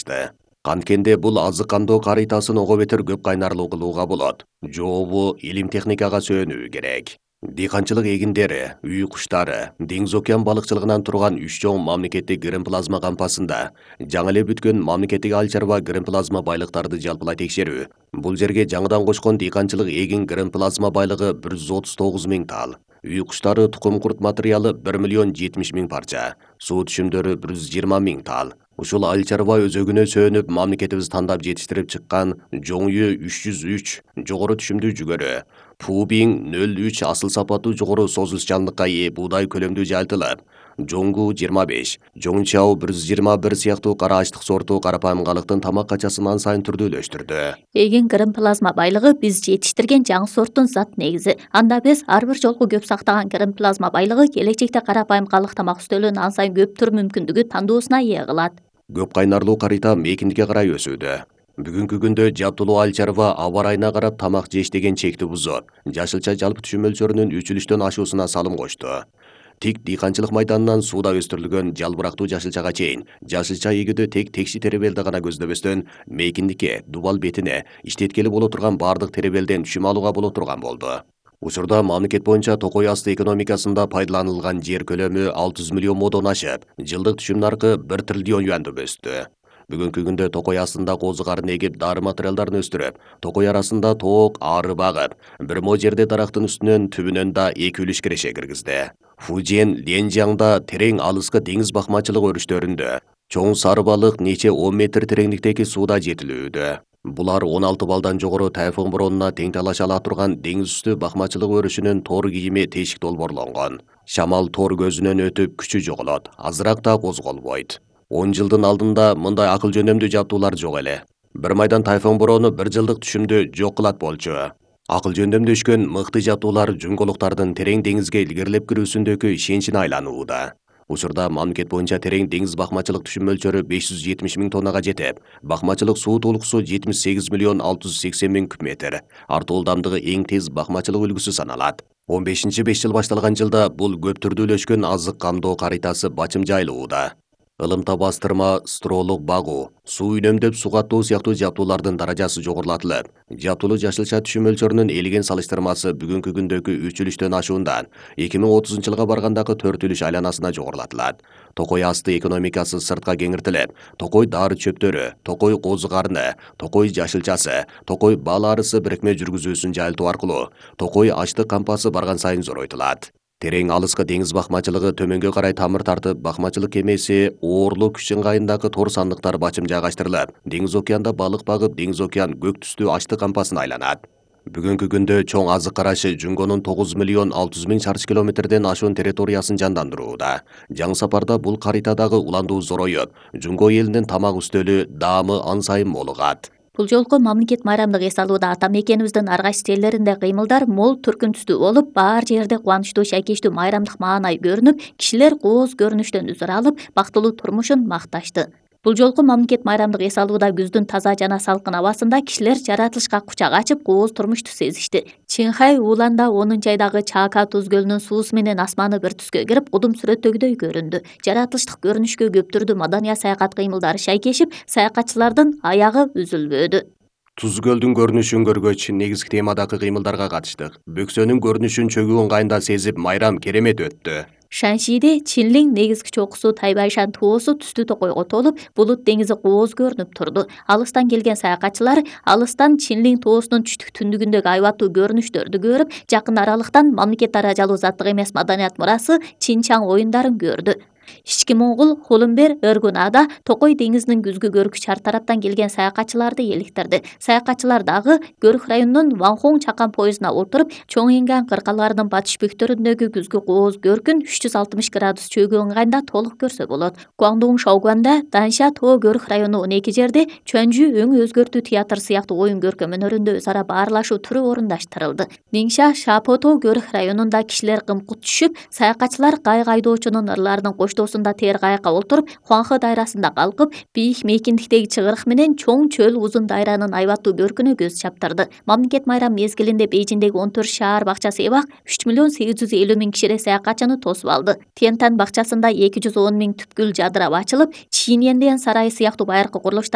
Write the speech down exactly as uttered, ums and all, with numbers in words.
айтышты. Канткенде бул азык кандоо каритасын ого бетер көп кайнарлуу кылууга болот. Жообу илим техникага сөөнүү керек. Дыйканчылык эгиндери, үй куштары, деңиз океан балыкчылыгынан турган үч чоң мамлекеттик грин плазма кампасында жаңы эле бүткөн мамлекеттик ал чарба грин плазма байлыктарды жалпылай текшерүү. Бул жерге жаңыдан кошкон дыйканчылык эгин грин плазма байлыгы бир жүз отуз тогуз миң тал. Үй куштары тукум курт материалы бир миллион жетимиш миң парча, суу түшүмдөрү бир жүз жыйырма миң тал. Ушул ал чарба өзөгүнө сөөнүп мамлекетибиз тандап жетиштирип чыккан жоңую үч жүз үч жогору түшүмдүү жүгөрү, Пубиң нөл үч асыл сапаттуу жогору созулчанлыкка ээ буудай көлөмдүү жайылтылып, Жоңгу жыйырма беш, Жоңчау бир жүз жыйырма бир сыяктуу кара ачтык сорту карапайым калыктын тамак качасын ан сайын түрдүүлөштүрдү. Эгин грин плазма байлыгы биз жетиштирген жаңы сорттун зат негизи. Анда биз ар бир жолку көп сактаган грин плазма байлыгы келечекте карапайым калык тамак үстөлүн ан сайын көптүр мүмкүндүгү тандоосуна ээ кылат. Көп кайнарлуу карита мейкиндикке карай өсүүдө. Бүгүнкү күндө жаптылуу ал чарба аба ырайына карап тамак жеш деген чекти бузуп, жашылча жалпы түшүм мөлчөрүнүн үч үлүштөн ашуусуна салым кошту. Тик дыйканчылык майданынан сууда өстүрүлгөн жалбырактуу жашылчага чейин жашылча эгүүдө тек текши теребелди гана көздөбөстөн мейкиндикке, дубал бетине иштеткели боло турган бардык теребелден түшүм алууга боло турган болду. Учурда мамлекет боюнча токой асты экономикасында пайдаланылган жер көлөмү алты жүз миллион модон ашып, жылдык түшүм наркы бир триллион юанды өстү. Бүгүнкү күндө токой астында козу карын эгип, дары материалдарын өстүрүп, токой арасында тоок, ары багып, бир мо жерде дарактын үстүнөн түбүнөн да эки үлүш киреше киргизди. Фужиен, Ленжиаңда терең алыскы деңиз бакмачылык өрүштөрүндө чоң сары балык нече он метр тереңдиктеги сууда жетилүүдө. Булар он алты балдан жогору тайфун боронуна тең талаша ала турган деңиз үстү бакмачылык өрүшүнүн тор кийими тешик долбоорлонгон. Шамал тор көзүнөн өтүп күчү жоголот, азыраак да козголбойт. он жылдын алдында мындай акыл жөнөмдүү жаптуулар жок эле. Бир майдан тайфун бороону бир жылдык түшүмдү жок кылат болчу. Акыл жөндөмдүү өшкөн мыкты жаптуулар жунголуктардын терең деңизге илгерилеп кирүүсүндөгү ишеничине айланууда. Учурда мамлекет боюнча терең деңиз бакмачылык түшүм мөлчөрү беш жүз жетимиш миң тоннага жетип, бакмачылык суу толукусу жетимиш сегиз миллион алты жүз сексен миң куб метр. Артуу ылдамдыгы эң тез бакмачылык үлгүсү саналат. он бешинчи беш жыл башталган жылда бул көп түрдүүлөшкөн азык камдоо каритасы бачым жайылууда. Ылымта бастырма, стролук багуу, суу үнөмдөп сугаттоо сыяктуу жаптуулардын даражасы жогорулатылып, жаптылуу жашылча түшүм мөлчөрүнүн элеген салыштырмасы бүгүнкү күндөгү үч үлүштөн ашуундан эки миң отузунчу жылга баргандагы төрт үлүш айланасына жогорулатылат. Токой асты экономикасы сыртка кеңиртилип, токой дары чөптөрү, токой козу карыны, токой жашылчасы, токой бал арысы бирикме жүргүзүүсүн жайылтуу аркылуу токой ачтык кампасы барган сайын зоройтулат. Терең алыскы деңиз бакмачылыгы төмөнгө карай тамыр тартып, бакмачылык кемеси Оорлуу күч ыңгайындагы тор сандыктар бачым жайгаштырылып, деңиз океанда балык багып, деңиз океан көк түстүү ачтык кампасын айланат. Бүгүнкү күндө чоң азык карашы Жүнгөнүн тогуз миллион алты жүз миң чарчы километрден ашуун территориясын жандандырууда. Жаңы сапарда бул каритадагы уландуу зороюп, Жүнгө элинин тамак үстөлү даамы ан сайын молугат. Бул жолку мамлекет майрамдык эс алууда ата мекенибиздин ар кайсы жерлеринде кыймылдар мол түркүн түстүү болуп, баар жерде кубанычтуу шайкештүү майрамдык маанай көрүнүп, кишилер кооз көрүнүштөн үзүр алып, бактылуу турмушун макташты. Бул жолку мамлекет майрамдык эс алууда күздүн таза жана салкын абасында кишилер жаратылышка кучак ачып, кооз турмушту сезишти. Чинхай Уланда онунчу айдагы Чака Туз көлүнүн суусу менен асманы бир түскө кирип, кудум сүрөттөгүдөй көрүндү. Жаратылыштык көрүнүшкө көп түрдүү маданий саякат кыймылдары шайкешип, саякатчылардын аягы үзүлбөдү. Туз көлдүн көрүнүшүн көргөч, негизги темадагы кыймылдарга катыштык. Бөксөнүн көрүнүшүн чөгүү ыңгайында сезип, майрам керемет өттү. Шаншиде Чинлиң негизги чокусу Тайбайшан тоосу түстүү токойго толуп, булут деңизи кооз көрүнүп турду. Алыстан келген саякатчылар алыстан Чинлиң тоосунун түштүк түндүгүндөгү айбаттуу көрүнүштөрдү көрүп, жакын аралыктан мамлекет даражалуу заттык эмес маданият мурасы Чинчаң оюндарын көрдү. Ички Моңгул Холумбер Ыргунада Токой деңизинин күзгү көркү чар тараптан келген саякатчыларды эликтирди. Саякатчылар дагы Көрүк районунун Ванхоң чакан поездуна отуруп, Чоң Инган кыркаларынын батыш бөктөрүндөгү күзгү кооз көркүн үч жүз алтымыш градус чөгүү ыңгайында толук көрсө болот. Гуаңдуң Шоугуанда Данша Тоо Көрүк району он эки жерде Чөнжү өң өзгөртүү театр сыяктуу оюн көркөм өнөрүндө өз ара баарлашуу түрү орундаштырылды. Ниңша Шапото Көрүк районунда кишилер кымкут түшүп, саякатчылар кайык айдоочунун ырларынын коштоосунда тээр кайыкка отуруп, Хуанхэ дайрасында калкып, бийик мейкиндиктеги чыгырык менен чоң чөл узун дайранын айбаттуу көркүнө көз чаптырды. Мамлекет майрам мезгилинде Бейжиңдеги он төрт шаар бакчасы эбак үч миллион сегиз жүз элүү миң кишире саякатчыны тосуп алды. Тиентан бакчасында эки жүз он миң түп гүл жадырап ачылып, Чиньенден сарайы сыяктуу байыркы курулуштар